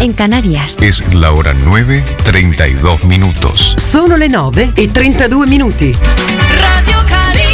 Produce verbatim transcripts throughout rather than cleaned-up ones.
en Canarias. Es la hora nueve, treinta y dos minutos. Sono le nove e trentadue minuti. Radio Calima.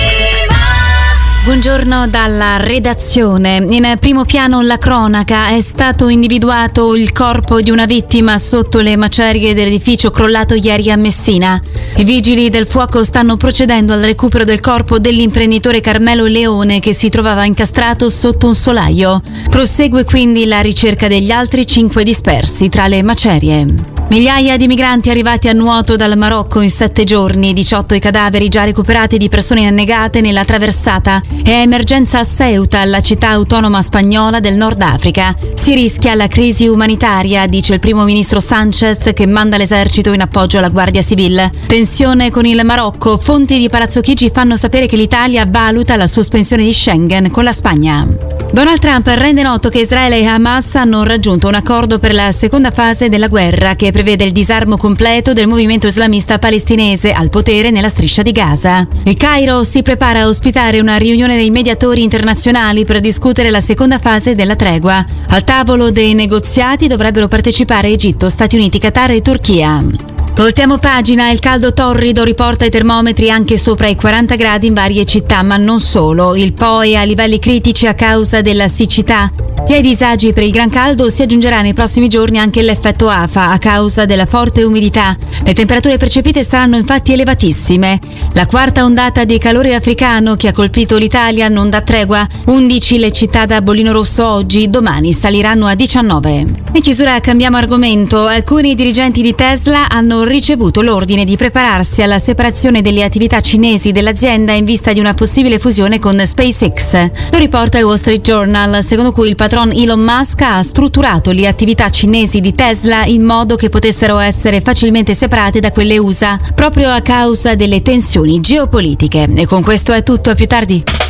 Buongiorno dalla redazione. In primo piano la cronaca. È stato individuato il corpo di una vittima sotto le macerie dell'edificio crollato ieri a Messina. I vigili del fuoco stanno procedendo al recupero del corpo dell'imprenditore Carmelo Leone, che si trovava incastrato sotto un solaio. Prosegue quindi la ricerca degli altri cinque dispersi tra le macerie. Migliaia di migranti arrivati a nuoto dal Marocco in sette giorni, diciotto i cadaveri già recuperati di persone annegate nella traversata. È emergenza a Ceuta, la città autonoma spagnola del Nord Africa. Si rischia la crisi umanitaria, dice il primo ministro Sanchez, che manda l'esercito in appoggio alla Guardia Civile. Tensione con il Marocco. Fonti di Palazzo Chigi fanno sapere che l'Italia valuta la sospensione di Schengen con la Spagna. Donald Trump rende noto che Israele e Hamas hanno raggiunto un accordo per la seconda fase della guerra, che prevede il disarmo completo del movimento islamista palestinese al potere nella striscia di Gaza. Il Cairo si prepara a ospitare una riunione dei mediatori internazionali per discutere la seconda fase della tregua. Al tavolo dei negoziati dovrebbero partecipare Egitto, Stati Uniti, Qatar e Turchia. Voltiamo pagina. Il caldo torrido riporta i termometri anche sopra i quaranta gradi in varie città, ma non solo. Il Po è a livelli critici a causa della siccità. E ai disagi per il gran caldo si aggiungerà nei prossimi giorni anche l'effetto afa a causa della forte umidità. Le temperature percepite saranno infatti elevatissime. La quarta ondata di calore africano che ha colpito l'Italia non dà tregua. undici le città da bollino rosso oggi, domani saliranno a diciannove. In chiusura cambiamo argomento. Alcuni dirigenti di Tesla hanno ricevuto l'ordine di prepararsi alla separazione delle attività cinesi dell'azienda in vista di una possibile fusione con SpaceX. Lo riporta il Wall Street Journal, secondo cui il patron Elon Musk ha strutturato le attività cinesi di Tesla in modo che potessero essere facilmente separate da quelle U S A, proprio a causa delle tensioni geopolitiche. E con questo è tutto, a più tardi.